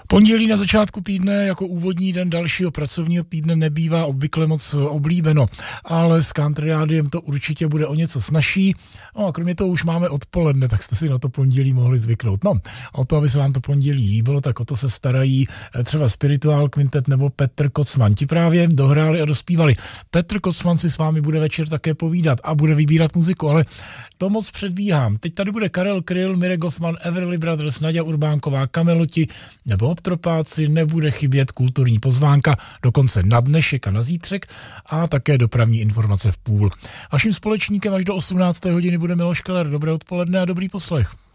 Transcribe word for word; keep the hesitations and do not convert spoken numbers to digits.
Pondělí na začátku týdne jako úvodní den dalšího pracovního týdne nebývá obvykle moc oblíbeno, ale s Country Rádiem to určitě bude o něco snazší. No a kromě toho už máme odpoledne, tak jste si na to pondělí mohli zvyknout. No, o to, aby se vám to pondělí líbilo, tak o to se starají třeba Spiritual Quintet nebo Petr Kocman. Ti právě dohráli a dospívali. Petr Kocman si s vámi bude večer také povídat a bude vybírat muziku, ale to moc předbíhám. Teď tady bude Karel Kryl, Mirek Goffman, Everly Brothers, Naďa Urbánková, Kameloti nebo Optropáci, nebude chybět kulturní pozvánka, dokonce na dnešek a na zítřek a také dopravní informace v půl. Vaším společníkem až do osmnácté hodiny bude Miloš Keller. Dobré odpoledne a dobrý poslech.